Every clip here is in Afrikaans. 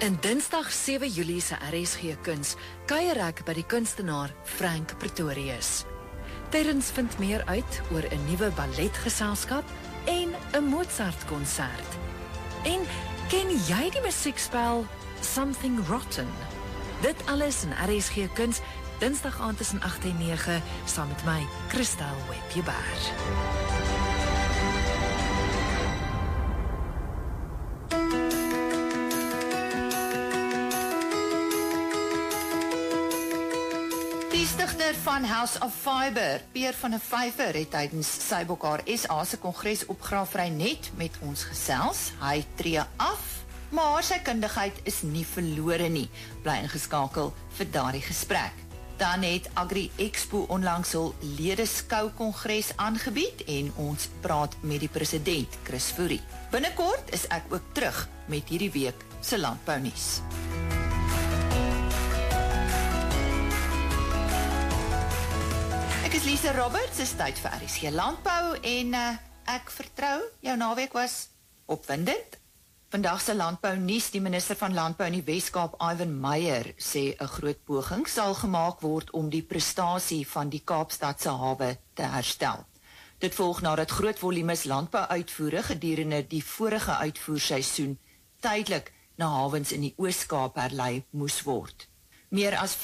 In Dinsdag 7 Julie se RSG Kuns kuier ek by die kunstenaar Frank Pretorius. Terrens vind meer uit oor 'n nuwe balletgeselskap en 'n Mozart-konsert. En ken jy die musiekspel Something Rotten? Dit alles in RSG Kuns, Dinsdag aand tussen 8 en 9, saam met my, Christel Webjeberg. Die stigter van House of Fiber, Peer van der Vyver, het tydens sy Bokhaar SA se kongres op Graafrenet met ons gesels. Hy tree af, maar sy kundigheid is nie verlore nie. Bly ingeskakel vir daardie gesprek. Dan het Agri Expo onlangs hul ledeskou-kongres aangebied en ons praat met die president, Chris Fourie. Binnekort is ek ook terug met hierdie week se landbounuus. Ek is Lisa Roberts, is tyd vir RSG Landbou en ek vertrou, jou naweek was opwindend. Vandag se landbou nuus, die minister van Landbou in die Weskaap, Ivan Meyer, sê 'n groot poging sal gemaak word om die prestasie van die Kaapstadse hawe te herstel. Dit volg nadat groot volumes landbouuitvoere gedurende die vorige uitvoerseisoen tydelik na hawens in die Oos-Kaap herlei moes word. Meer as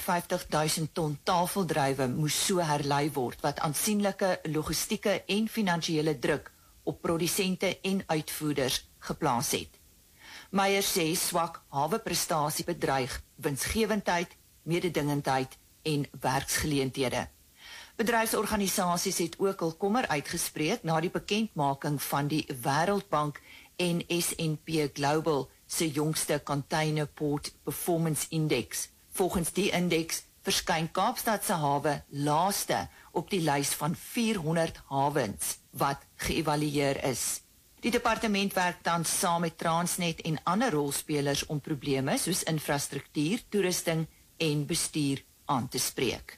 55.000 ton tafeldruiwe moes so herlei word, wat aansienlike logistieke en finansiële druk op produsente en uitvoerders geplaas het. Meyer sê swak haweprestasie bedreig winsgewendheid, mededingendheid en werksgeleenthede. Bedryfsorganisasies het ook hul kommer uitgespreek na die bekendmaking van die Wêreldbank en S&P Global se jongste Container Port Performance Index. Volgens die indeks verskyn Kaapstad se hawe laaste op die lys van 400 hawens wat geëvalueer is. Die departement werk tans saam met Transnet en ander rolspelers om probleme soos infrastruktuur, toerusting en bestuur aan te spreek.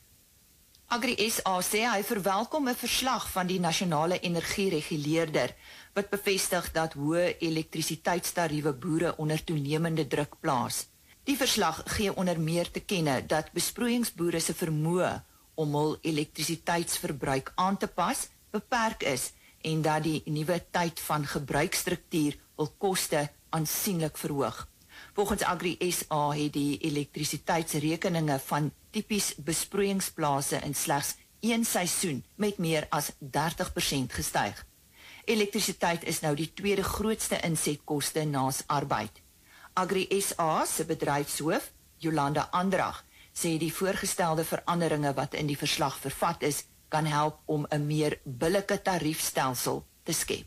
Agri SA sê hy verwelkom 'n verslag van die nasionale energiereguleerder wat bevestig dat hoë elektrisiteitstariewe boere onder toenemende druk plaas. Die verslag gee onder meer te kenne dat besproeiingsboere se vermoë om hul elektrisiteitsverbruik aan te pas beperk is en dat die nuwe tyd van gebruikstruktuur hul koste aansienlik verhoog. Volgens Agri SA het die elektrisiteitsrekeninge van tipies besproeiingsplase in slegs 1 seisoen met meer as 30% gestyg. Elektrisiteit is nou die tweede grootste insetkoste naas arbeid. Agri SA se bedryfshoof, Jolanda Andrag, sê die voorgestelde veranderinge wat in die verslag vervat is, kan help om 'n meer billike tariefstelsel te skep.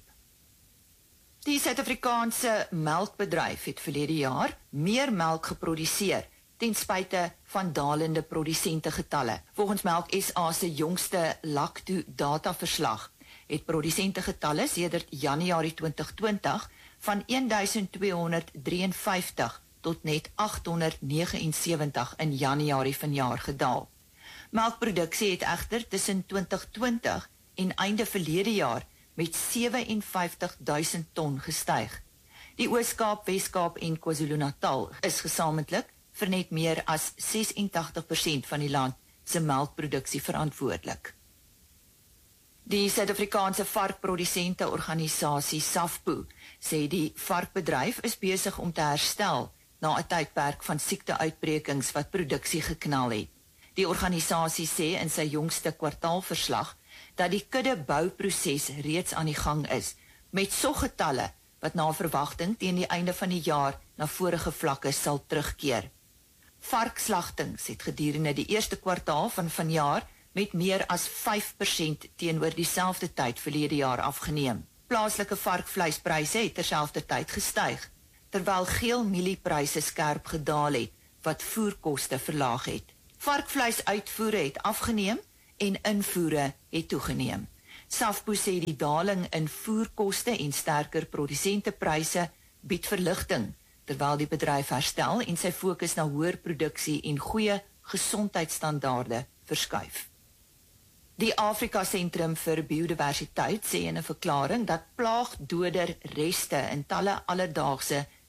Die Suid-Afrikaanse melkbedryf het verlede jaar meer melk geproduseer ten spyte van dalende produsentegetalle. Volgens Melk SA se jongste Lacto dataverslag het produsentegetalle sedert Januarie 2020 van 1253 tot net 879 in Januarie vanjaar gedaal. Melkproduksie het egter tussen 2020 en einde verlede jaar met 57.000 ton gestyg. Die Oos-Kaap, Wes-Kaap en KwaZulu-Natal is gesamentlik vir net meer as 86% van die land se melkproduksie verantwoordelik. Die Suid-Afrikaanse varkprodusente organisasie SAFPO sê die varkbedryf is besig om te herstel na 'n tydperk van siekteuitbrekings wat produksie geknal het. Die organisasie sê in sy jongste kwartaalverslag dat die kuddebouproses reeds aan die gang is, met soggetalle wat na verwagting teen die einde van die jaar na vorige vlakke sal terugkeer. Varkslagtings het gedurende die eerste kwartaal van vanjaar met meer as 5% teenoor dieselfde tyd verlede jaar afgeneem. Plaaslike varkvleispryse het terselfdertyd gestyg, terwyl geelmieliepryse skerp gedaal het, wat voerkoste verlaag het. Varkvleisuitvoere het afgeneem en invoere het toegeneem. SAFPO sê die daling in voerkoste en sterker produsentepryse bied verligting, terwyl die bedryf herstel en sy fokus na hoër produksie en goeie gesondheidsstandaarde verskuif. Die Afrika Sentrum vir Biodiversiteit sê in 'n verklaring dat plaagdoder reste in talle alledaagse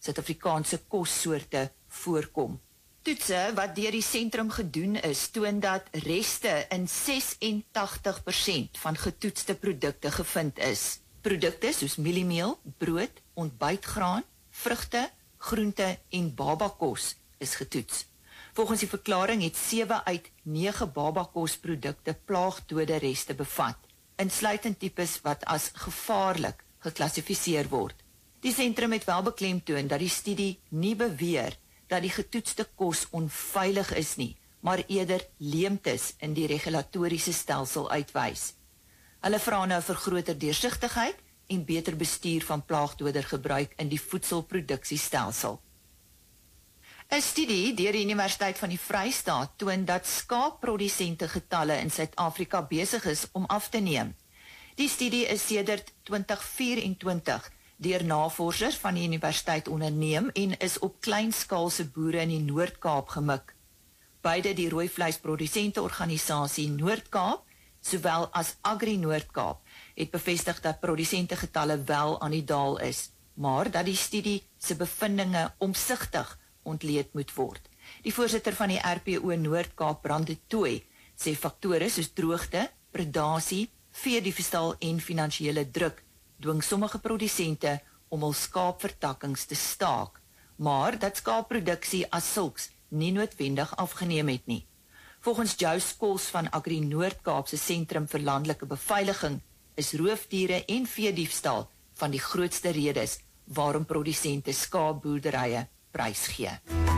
Suid-Afrikaanse kossoorte voorkom. Toetse wat deur die sentrum gedoen is, toon dat reste in 86% van getoetste produkte gevind is. Produkte soos mieliemeel, brood, ontbytgraan, vrugte, groente en babakos is getoets. Volgens die verklaring het 7 uit 9 babakosprodukte plaagdode reste bevat, insluitend tipes wat as gevaarlik geklassifiseer word. Die sentrum het wel beklemtoon dat die studie nie beweer dat die getoetste kos onveilig is nie, maar eerder leemtes in die regulatoriese stelsel uitwys. Hulle vra nou vir groter deursigtigheid en beter bestuur van plaagdodergebruik in die voedselproduksiestelsel. 'n Studie deur die Universiteit van die Vrystaat toon dat skaapprodusente getalle in Suid-Afrika besig is om af te neem. Die studie is sedert 2024 deur navorsers van die universiteit onderneem en is op kleinskaalse boere in die Noord-Kaap gemik. Beide die rooivleisprodusente-organisasie Noord-Kaap, sowel as Agri Noord-Kaap, het bevestig dat produsentegetalle wel aan die daal is, maar dat die studie se bevindinge omsigtig ontleed moet word. Die voorsitter van die RPO Noord-Kaap, Brande Tooi, sê faktore soos droogte, predasie, veediefstal en finansiële druk dwing sommige produsente om hul skaapvertakkings te staak, maar dat skaapproduksie as sulks nie noodwendig afgeneem het nie. Volgens Jou Skols van Agri Noord-Kaap se Sentrum vir Landelike Beveiliging is roofdiere en veediefstal van die grootste redes waarom produsente skaapboerderye prysgee.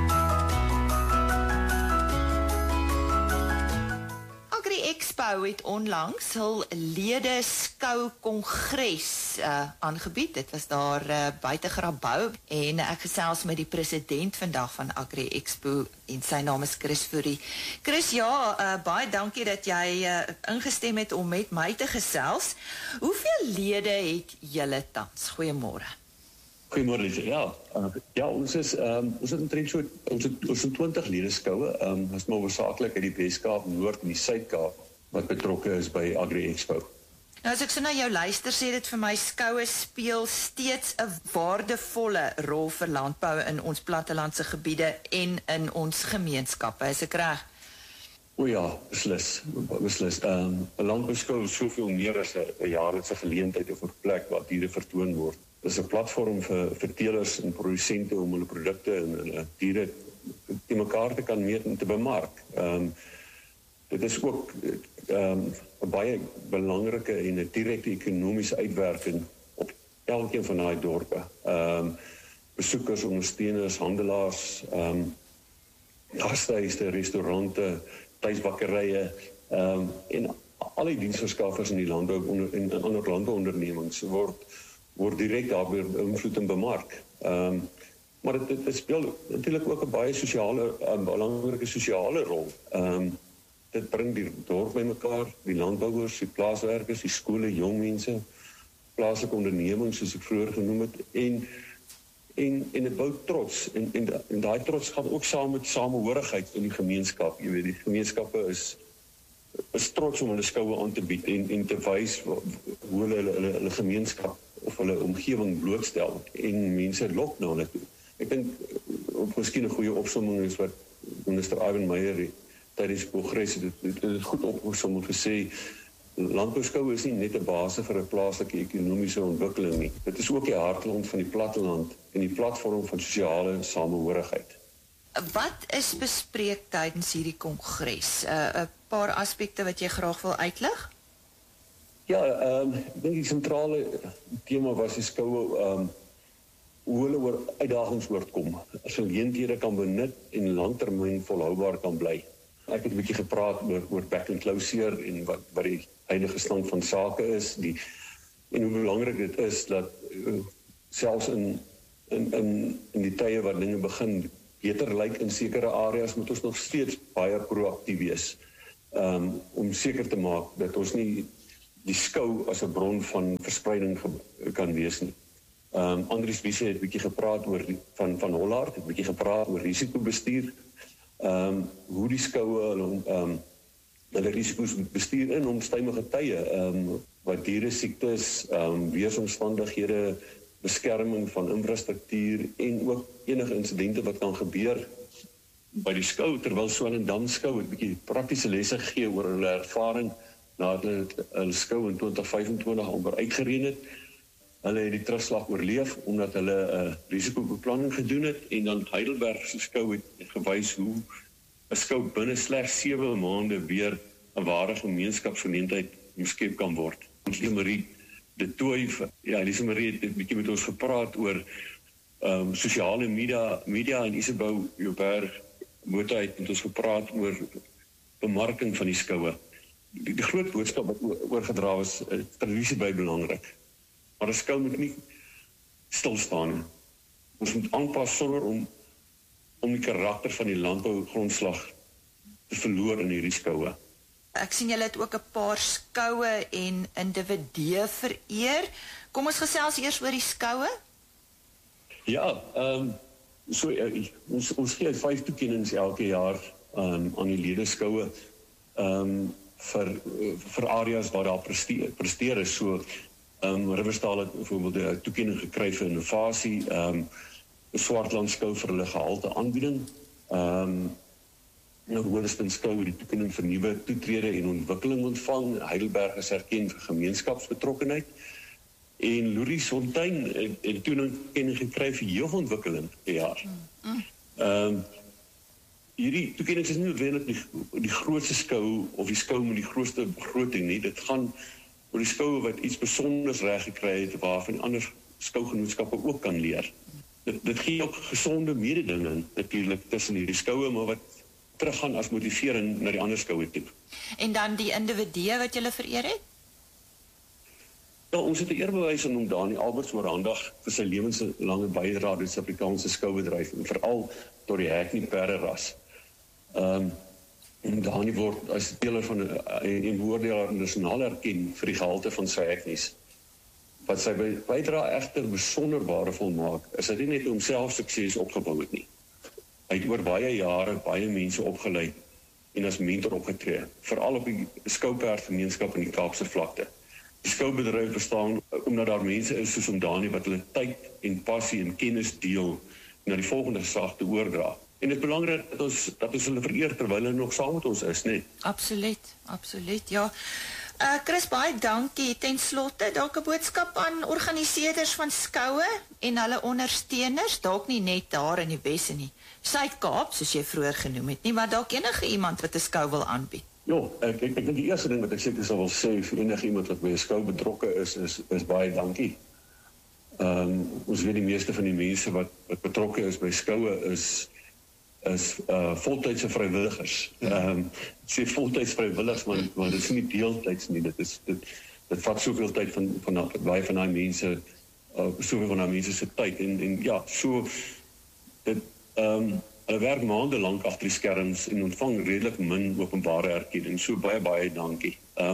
Expo het onlangs hul lede skou kongres aangebied. Dit was daar buite Grabouw en ek gesels met die president vandag van Agri Expo en sy naam is Chris Fourie. Chris, baie dankie dat jy ingestem het om met my te gesels. Hoeveel lede het julle tans? Goeiemôre. Goeiemôre Lisa. Ons het omtrent so 20 ledeskoue, is maar hoofsaaklik uit die Weskaap, Noord en die Suid-Kaap wat betrokke is by Agri Expo. Nou as ek so na jou luister, sê dit vir my skoue speel steeds 'n waardevolle rol vir landbou in ons plattelandse gebiede en in ons gemeenskappe. Is ek reg? O ja, beslis. 'n Landbouskou is soveel meer as 'n jaarlikse geleentheid of 'n plek waar diere vertoon word. Dit is 'n platform vir teelers en produsente om hulle produkte en hulle diere te mekaar te kan meet en te bemark. Dit is ook 'n baie belangrike en 'n direkte ekonomiese uitwerking op elkeen van daai dorpe. Besoekers, ondersteuners, handelaars, gastehuise, restaurante, tuisbakkerye, en al die diensverskaffers in die landbou en ander landbouondernemings word direk daarbey beïnvloed en bemark. Maar dit speel natuurlik ook 'n baie belangrike sosiale rol. Dit bring die dorp bymekaar, die landbouers, die plaaswerkers, die skole, jong mense, plaaslike ondernemings soos ek vroeër genoem het en dit bou trots en daai trots gaan ook saam met samehorigheid in die gemeenskap. Jy weet, die gemeenskappe is trots om hulle skoue aan te bied en te wys hoe hulle gemeenskap of hulle omgewing blootstel en mense lok na hulle toe. Ek dink miskien 'n goeie opsomming is wat minister Ivan Meyer tydens die kongres het goed opgesom en gesê landbouskoue is nie net 'n basis vir 'n plaaslike ekonomiese ontwikkeling nie. Dit is ook die hartland van die platteland en die platform van sosiale samehorigheid. Wat is bespreek tydens hierdie kongres? 'n Paar aspekte wat jy graag wil uitlig? Ja, ek dink die sentrale tema was die skoue hoe hulle oor uitdagings oorkom, as geleenthede kan benut en langtermyn volhoubaar kan bly. Ek het 'n bietjie gepraat oor back and closure en wat die huidige stand van sake is, en hoe belangrik dit is dat selfs in die tye waar dinge begin beter lyk in sekere areas, moet ons nog steeds baie proaktief wees om seker te maak dat ons nie die skou as 'n bron van verspreiding kan wees nie. Andries Wiese het 'n bietjie gepraat oor van Hollard, het 'n bietjie gepraat oor risikobestuur, hoe die skoue hulle risiko's bestuur in onstuimige tye, wat diere siektes, weeromstandighede, beskerming van infrastruktuur en ook enige insidente wat kan gebeur by die skou, terwyl Swellendam skou 'n bietjie praktiese lesse gegee oor hulle ervaring nadat hulle skou in 2025 amper uitgereën het. Hulle het die terugslag oorleef omdat hulle risikobeplanning gedoen het en dan Heidelberg se skou het gewys hoe 'n skou binne slegs 7 maande weer 'n ware gemeenskapsgeleentheid omskep kan word. Ons Marie de Tooi, ja, Lise Marie het 'n bietjie met ons gepraat oor sosiale media en Isabel Joubert Botha het met ons gepraat oor bemarking van die skoue. Die groot boodskap wat oorgedra was, tradisie baie belangrik. Maar 'n skou moet nie stilstaan nie. Ons moet aanpas sonder om die karakter van die landbougrondslag te verloor in hierdie skoue. Ek sien julle het ook 'n paar skoue en individue vereer. Kom ons gesels eers oor die skoue. Ja, ons gee 5 toekennings elke jaar aan die ledeskoue vir areas waar daar presteer is. So Riversdal het byvoorbeeld 'n toekenning gekry vir innovasie, Swartland skou vir hulle gehalte aanbieding, Hoërstyn skou die toekenning vir nuwe toetrede en ontwikkeling ontvang, Heidelberg is erken vir gemeenskapsbetrokkenheid, en Louriersfontein het toekenning gekry vir jeugontwikkeling per jaar. Hierdie toekennings is nie noodwendig die grootste skou of die skou met die grootste begroting nie. Dit gaan oor die skoue wat iets besonders reg gekry het waarvan ander skougenootskappe ook kan leer. Dit gee ook gesonde mededinging natuurlik tussen hierdie skoue, maar wat teruggaan as motivering na die ander skoue toe. En dan die individue wat julle vereer het? Ja, ons het 'n eerbewys aan Dani Alberts oorhandig vir sy lewenslange bydrae tot die Suid-Afrikaanse skoubedryf en veral tot die Hackney perderas. Dani word as speler van 'n beoordelaar nasionaal erken vir die gehalte van sy Hackneys. Wat sy bydrae egter besonder waardevol maak, is dat hy nie net homself sukses opgebou het nie. Hy het oor baie jare baie mense opgelei en as mentor opgetree, veral op die skouperdgemeenskap in die Kaapse vlakte. Die skoubedryf bestaan omdat daar mense is soos Dani wat hulle tyd en passie en kennis deel na die volgende gesag te oordra. En dit is belangrik dat ons hulle vereer terwyl hulle nog saam met ons is, nee. Absoluut, ja. Chris, baie dankie. Ten slotte, dalk 'n boodskap aan organiseerders van skoue en hulle ondersteuners, dalk nie net daar in die Wes en die Suid-Kaap, soos jy vroeër genoem het nie, maar dalk enige iemand wat 'n skou wil aanbied. Ja, ek dink die eerste ding wat ek seker sal wil sê vir enige iemand wat by 'n skou betrokke is baie dankie. Ons weet die meeste van die mense wat betrokke is by skoue is voltydse vrywilligers. Sê voltyds vrywilligers, maar dit is nie deeltyds nie. Dit vat soveel tyd van baie van daai mense, soveel van daai mense se tyd en ja, so dit hulle werk maande lank agter die skerms en ontvang redelik min openbare erkenning. So baie dankie.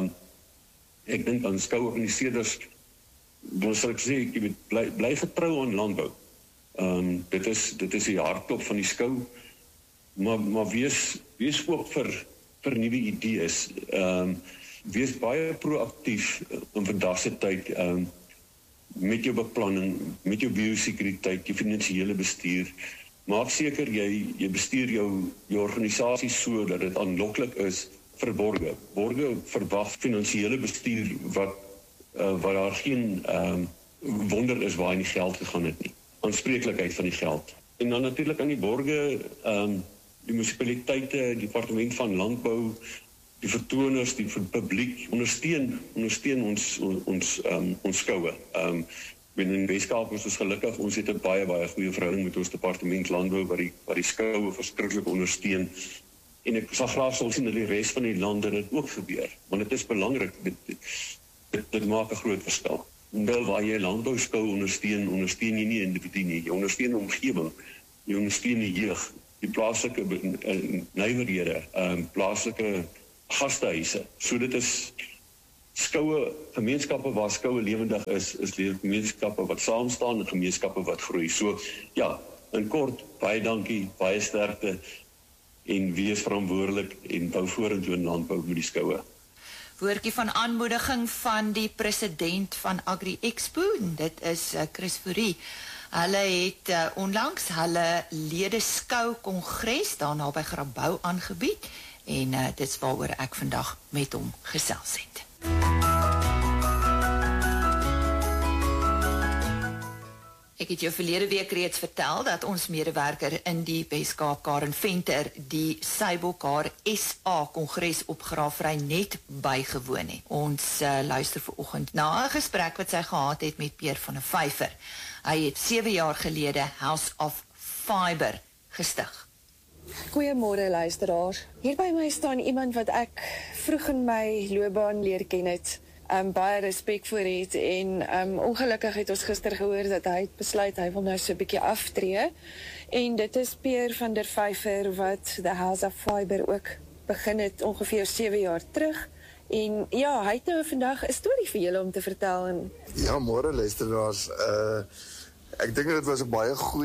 Ek dink aan skouorganiseerders, dan sal ek sê, jy weet, bly getrou aan landbou. Dit is die hartklop van die skou, maar wees ook vir nuwe idees. Wees baie proaktief in vandag se tyd met jou beplanning, met jou biosekuriteit, jou finansiële bestuur. Maak seker jy bestuur jou organisasie so dat dit aanloklik is vir borge. Borge verwag finansiële bestuur wat daar geen wonder is waar die geld gegaan het nie. Aanspreeklikheid van die geld. En dan natuurlik aan die borge, die munisipaliteite, die departement van landbou, die vertoners, die publiek ondersteun ons skoue. In Weskaap is ons gelukkig, ons het 'n baie goeie verhouding met ons departement landbou wat die skoue verskriklik ondersteun. En ek sal graag sien dat die res van die lande dit ook gebeur, want dit is belangrik. Dit maak 'n groot verskil. Wel waar jy landbouskou ondersteun jy nie individu nie, jy ondersteun die omgewing, jy ondersteun die jeug, die plaaslike nywerhede, plaaslike gastehuise. So dit is skoue, gemeenskappe waar skoue lewendig is gemeenskappe wat saam staan en gemeenskappe wat groei. So ja, in kort, baie dankie, baie sterkte en wees verantwoordelik en bou vorentoe in landbou met die skoue. woordjie van aanmoediging van die president van Agri Expo, en dit is Chris Fourie. Hulle het onlangs hulle ledeskou kongres daarna by Grabouw aangebied, en dit is waaroor ek vandag met hom gesels het. Ek het jou verlede week reeds vertel dat ons medewerker in die Weskaap, Karen Venter, die Sybokar SA Kongres op Graafry net bygewoon het. Ons luister vanoggend na 'n gesprek wat sy gehad het met Pierre van der Vyver. Hy het 7 jaar gelede House of Fibre gestig. Goeiemôre luisteraars. Hier by my staan iemand wat ek vroeg in my loopbaan leer ken het. Baie respek voor het en ongelukkig het ons gister gehoor dat hy het besluit hy wil nou so 'n bietjie aftree. En dit is Pierre van der Vyver wat the House of Fibre ook begin het ongeveer 7 jaar terug. En ja, hy het nou vandag 'n storie vir julle om te vertel. En ja, môre luisteraars. Ek dink dit was 'n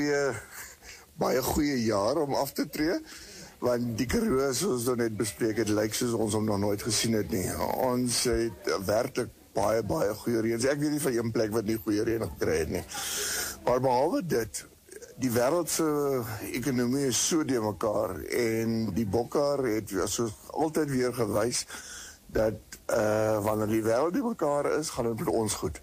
baie goeie jaar om af te tree, want die Karoo, soos ons net bespreek het, lyk soos ons hom nog nooit gesien het nie. Ons het werklik baie goeie reën. Ek weet nie van een plek wat nie goeie reën gekry het nie. Maar behalwe dit, die wêreld se ekonomie is so de mekaar, en die bokkar het soos altyd weer gewys dat wanneer die wêreld de mekaar is, gaan dit met ons goed.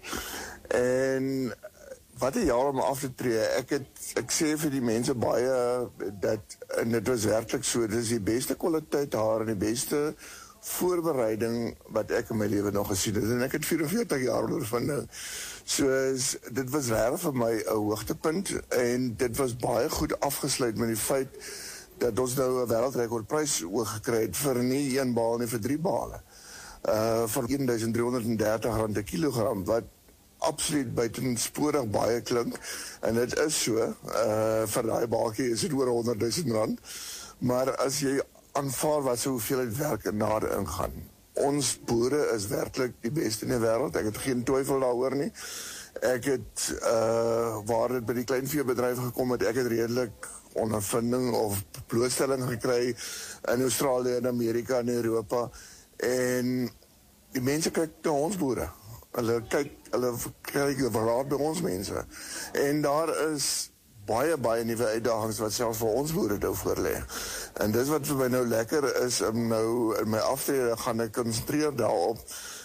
En wat 'n jaar om af te tree. Ek sê vir die mense baie dat, en dit was werklik so, dit is die beste kwaliteit haar en die beste voorbereiding wat ek in my lewe nog gesien het. En ek het 44 jaar ondervinding. So dit was regtig vir my 'n hoogtepunt, en dit was baie goed afgesluit met die feit dat ons nou 'n wêreldrekordprys oog gekry het vir nie 1 baal nie, vir 3 bale. Van R1.330 per kilogram, wat absoluut buitensporig baie klink, en dit is so, vir daai baaltjie is dit oor R100.000, maar as jy aanvaar wat so hoeveelheid werk nader ingaan, ons boere is werklik die beste in die wêreld, ek het geen twyfel daaroor nie. Ek het, waar dit by die kleinveebedryf gekom het, ek het redelik ondervinding of blootstelling gekry in Australië, in Amerika, in Europa, en die mense kyk na ons boere. Hulle kyk raad by ons mense. En daar is baie nuwe uitdagings wat selfs vir ons boere nou voorlê. En dis wat vir my nou lekker is, om nou in my aftrede gaan ek konsentreer daarop.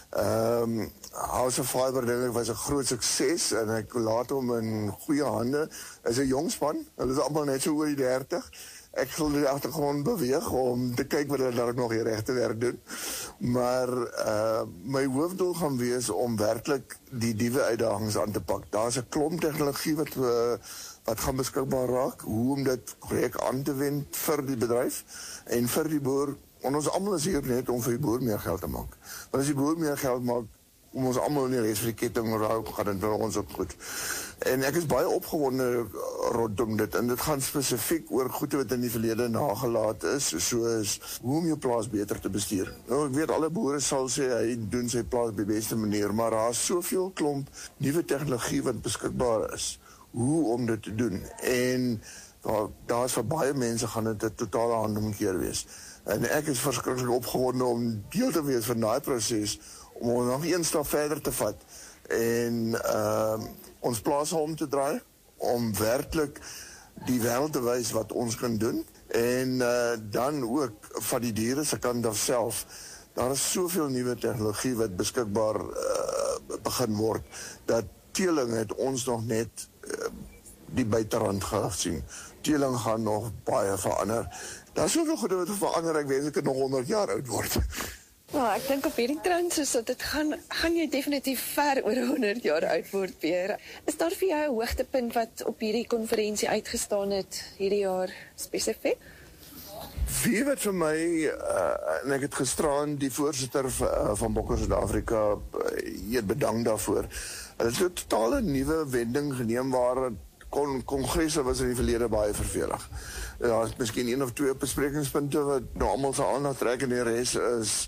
House of Fibre dink ek was 'n groot sukses, en ek laat hom in goeie hande. Is 'n jong span, hulle is almal net so oor die 30. Ek sal die agtergrond beweeg om te kyk wat hulle daar nog die regte werk doen. Maar my hoofdoel gaan wees om werklik die nuwe uitdagings aan te pak. Daar's 'n klomp tegnologie wat gaan beskikbaar raak, hoe om dit korrek aan te wend vir die bedryf en vir die boer. En ons almal is hier net om vir die boer meer geld te maak. Want as die boer meer geld maak, om ons almal in die res van die ketting raak, gaan dit vir ons ook goed. En ek is baie opgewonde rondom dit, en dit gaan spesifiek oor goede wat in die verlede nagelaat is, soos hoe om jou plaas beter te bestuur. Nou, ek weet alle boere sal sê hy doen sy plaas op die beste manier, maar daar is soveel klomp nuwe tegnologie wat beskikbaar is, hoe om dit te doen. En daar is vir baie mense gaan dit 'n totale handomkeer wees. En ek is verskriklik opgewonde om deel te wees van daai proses, om ons nog een stap verder te vat en ons plase om te draai, om werklik die wêreld te wys wat ons kan doen, en dan ook van die diere se kant af self. Daar is soveel nuwe tegnologie wat beskikbaar begin word, dat teeling het ons nog net die buiterand gesien. Teeling gaan nog baie verander. Daar is soveel goed wat verander, ek wens ek het nog 100 jaar oud word. Nou, ek dink op hierdie trend soos dat dit gaan jy definitief ver oor 100 jaar oud word, Pierre. Is daar vir jou 'n hoogtepunt wat op hierdie konferensie uitgestaan het hierdie jaar spesifiek? Wie wat vir my, en ek het gisteraan die voorsitter van Bokker Suid-Afrika bedank daarvoor. Hulle het 'n totale nuwe wending geneem waar kongresse was in die verlede baie vervelig. Daar is miskien 1 of 2 besprekingspunte wat nou almal se aandag trek, en die res is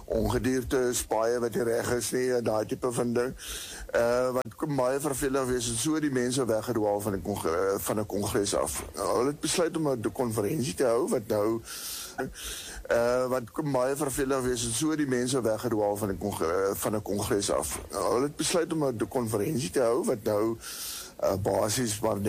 ongedierte, spaaie wat nie reg is nie, daai tipe van ding. Wat kom baie vervelig wees, en so die mense weggedwaal van 'n kongres af. Hulle het besluit om 'n konferensie te hou, wat nou wat kom baie vervelig wees, en so die mense weggedwaal van 'n kongres af. Hulle het besluit om 'n konferensie te hou, wat nou basies maar